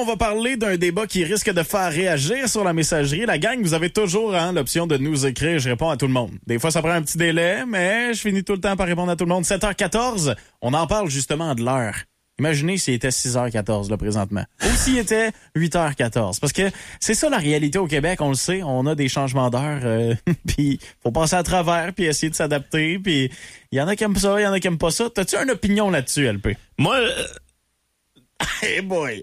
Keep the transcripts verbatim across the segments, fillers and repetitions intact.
va parler d'un débat qui risque de faire réagir sur la messagerie. La gang, vous avez toujours hein, l'option de nous écrire. Je réponds à tout le monde. Des fois, ça prend un petit délai, mais je finis tout le temps par répondre à tout le monde. sept heures quatorze, on en parle justement de l'heure. Imaginez s'il était six heures quatorze, là, présentement. Ou s'il était huit heures quatorze. Parce que c'est ça la réalité au Québec, on le sait. On a des changements d'heure, euh, puis faut passer à travers, puis essayer de s'adapter. Puis il y en a qui aiment ça, il y en a qui aiment pas ça. T'as-tu une opinion là-dessus, L P? Moi... Euh... Hey boy!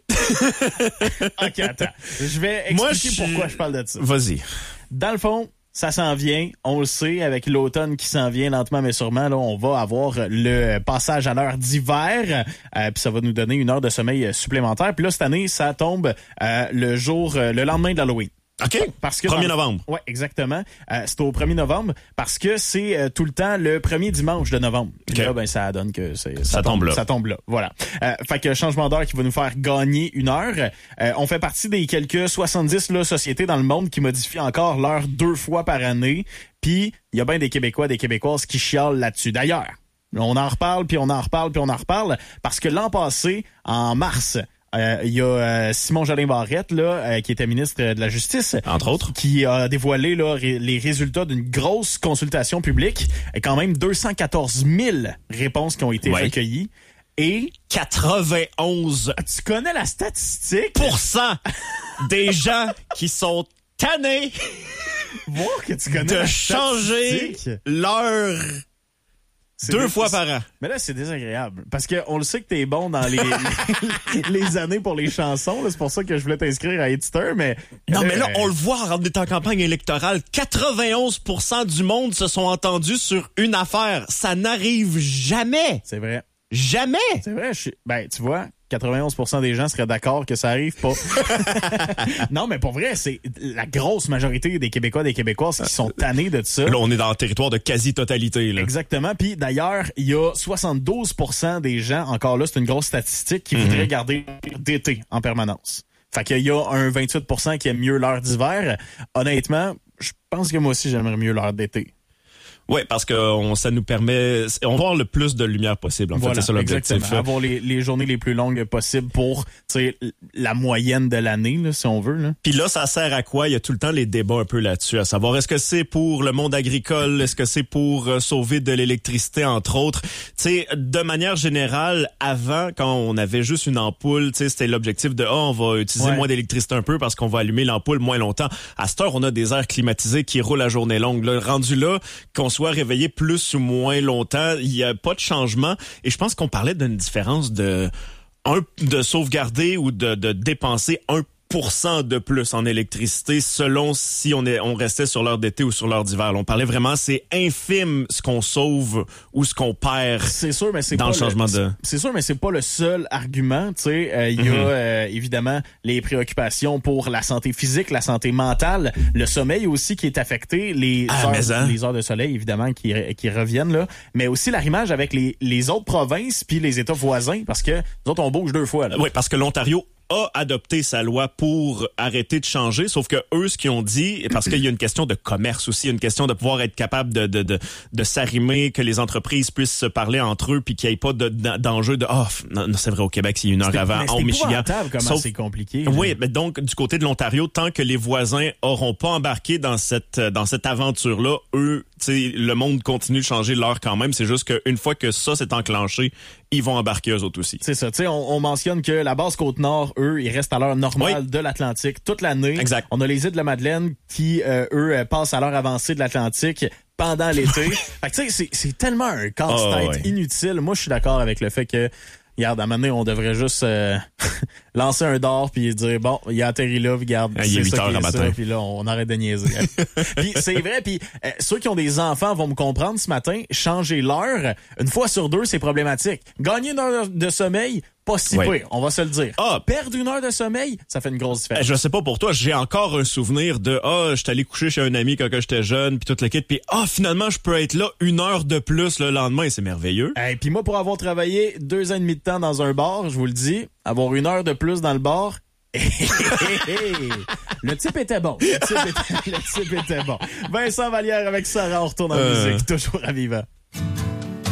OK, attends. Je vais expliquer Moi, je... pourquoi je parle de ça. Vas-y. Dans le fond, ça s'en vient, on le sait, avec l'automne qui s'en vient lentement mais sûrement, là, on va avoir le passage à l'heure d'hiver, euh, puis ça va nous donner une heure de sommeil supplémentaire. Puis là, cette année, ça tombe euh, le jour, euh, le lendemain de l'Halloween. OK. Parce que premier dans... novembre. Oui, exactement. Euh, c'est au premier novembre parce que c'est euh, tout le temps le premier dimanche de novembre. Puis okay. là, ben, ça donne que c'est, ça, ça tombe, tombe là. Ça tombe là. Voilà. Euh, fait que changement d'heure qui va nous faire gagner une heure. Euh, on fait partie des quelques soixante-dix là, sociétés dans le monde qui modifient encore l'heure deux fois par année. Puis, il y a bien des Québécois, des Québécoises qui chialent là-dessus. D'ailleurs, on en reparle, puis on en reparle, puis on en reparle parce que l'an passé, en mars, il euh, y a euh, Simon Jolin Barrette là, euh, qui était ministre de la Justice, entre autres, qui a dévoilé là, ré- les résultats d'une grosse consultation publique. Et quand même deux cent quatorze mille réponses qui ont été ouais. recueillies. Et quatre-vingt-onze tu connais la statistique? Pour cent des gens qui sont tannés voir que tu connais de la changer leur... C'est Deux des... fois par an. Mais là, c'est désagréable. Parce que on le sait que t'es bon dans les, les, les années pour les chansons. Là. C'est pour ça que je voulais t'inscrire à Hitster, mais... Non, là, mais là, euh... on le voit en étant en campagne électorale. quatre-vingt-onze pour cent du monde se sont entendus sur une affaire. Ça n'arrive jamais. C'est vrai. Jamais. C'est vrai. Je... Ben, tu vois... quatre-vingt-onze pour cent des gens seraient d'accord que ça arrive pas. Non, mais pour vrai, c'est la grosse majorité des Québécois, des Québécoises qui sont tannés de ça. Là, on est dans le territoire de quasi-totalité. Là. Exactement. Puis d'ailleurs, il y a soixante-douze pour cent des gens, encore là, c'est une grosse statistique, qui mm-hmm. voudraient garder d'été en permanence. Fait qu'il y a un vingt-huit pour cent qui aime mieux l'heure d'hiver. Honnêtement, je pense que moi aussi, j'aimerais mieux l'heure d'été. Oui, parce que on, ça nous permet... On va avoir le plus de lumière possible, en voilà, fait, c'est ça l'objectif. Exactement. Avoir les, les journées les plus longues possibles pour la moyenne de l'année, là, si on veut. Là. Puis là, ça sert à quoi? Il y a tout le temps les débats un peu là-dessus, à savoir, est-ce que c'est pour le monde agricole? Est-ce que c'est pour euh, sauver de l'électricité, entre autres? Tu sais, de manière générale, avant, quand on avait juste une ampoule, tu sais, c'était l'objectif de, ah, oh, on va utiliser ouais. moins d'électricité un peu parce qu'on va allumer l'ampoule moins longtemps. À cette heure, on a des aires climatisées qui roulent à journée longue. Là, rendu là, qu'on soit réveillé plus ou moins longtemps, il n'y a pas de changement. Et je pense qu'on parlait d'une différence de un de sauvegarder ou de, de dépenser un pour cent de plus en électricité selon si on est on restait sur l'heure d'été ou sur l'heure d'hiver. Là, on parlait vraiment, c'est infime ce qu'on sauve ou ce qu'on perd. C'est sûr, mais c'est dans pas le changement le, de. C'est sûr, mais c'est pas le seul argument. Tu sais, il euh, y mm-hmm. a euh, évidemment les préoccupations pour la santé physique, la santé mentale, le sommeil aussi qui est affecté, les ah, heures, hein? les heures de soleil évidemment qui qui reviennent là, mais aussi l'arrimage avec les les autres provinces puis les États voisins parce que nous autres on bouge deux fois. Là. Oui, parce que l'Ontario a adopté sa loi pour arrêter de changer, sauf que eux, ce qu'ils ont dit, parce qu'il y a une question de commerce aussi, une question de pouvoir être capable de de de, de s'arrimer, que les entreprises puissent se parler entre eux, puis qu'il n'y ait pas de, d'enjeu de oh non, c'est vrai au Québec c'est une heure c'est, avant, au Michigan. Comment sauf, c'est compliqué. Oui, là. Mais donc du côté de l'Ontario, tant que les voisins auront pas embarqué dans cette dans cette aventure là, eux, tu sais, le monde continue de changer l'heure quand même. C'est juste qu'une fois que ça s'est enclenché, ils vont embarquer eux autres aussi. C'est ça. Tu sais, on, on mentionne que la base Côte-Nord, eux, ils restent à l'heure normale oui. de l'Atlantique toute l'année. Exact. On a les îles de la Madeleine qui, euh, eux, passent à l'heure avancée de l'Atlantique pendant l'été. Fait que tu sais, c'est, c'est tellement un casse-tête oh, ouais. inutile. Moi, je suis d'accord avec le fait que regarde, à un moment donné, on devrait juste euh, lancer un dard puis dire bon, il a atterri là, regarde, ah, il est c'est ça qui est matin. ça, puis là on arrête de niaiser. Puis c'est vrai, puis euh, ceux qui ont des enfants vont me comprendre ce matin, changer l'heure une fois sur deux, c'est problématique. Gagner une heure de sommeil, pas si oui. peu, on va se le dire. Ah, perdre une heure de sommeil, ça fait une grosse différence. Je sais pas pour toi, j'ai encore un souvenir de ah, oh, j'étais allé coucher chez un ami quand j'étais jeune, puis toute la kit, puis ah, oh, finalement je peux être là une heure de plus le lendemain, c'est merveilleux. Et puis moi pour avoir travaillé deux ans et demi de temps dans un bar, je vous le dis, avoir une heure de plus dans le bar. Le type était bon. Le type était, le type était bon. Vincent Vallière avec Sarah, on retourne en euh... musique, toujours à vivant.